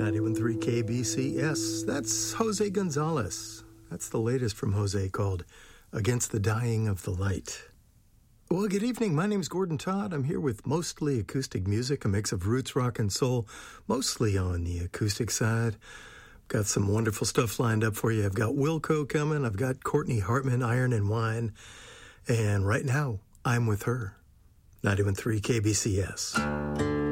91.3 KBCS. That's Jose Gonzalez. That's the latest from Jose called Against the Dying of the Light. Well, good evening. My name is Gordon Todd. I'm here with mostly acoustic music, a mix of roots, rock, and soul, mostly on the acoustic side. Got some wonderful stuff lined up for you. I've got Wilco coming. I've got Courtney Hartman, Iron and Wine. And right now, I'm with her. 91.3 KBCS.